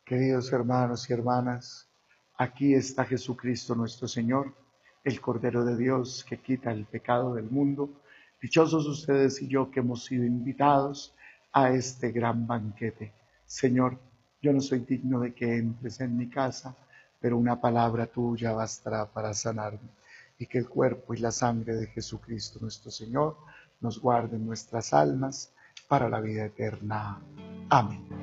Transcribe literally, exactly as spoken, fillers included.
Queridos hermanos y hermanas, aquí está Jesucristo nuestro Señor, el Cordero de Dios que quita el pecado del mundo. Dichosos ustedes y yo que hemos sido invitados a este gran banquete. Señor, yo no soy digno de que entres en mi casa, pero una palabra tuya bastará para sanarme. Y que el cuerpo y la sangre de Jesucristo nuestro Señor nos guarden nuestras almas para la vida eterna. Amén.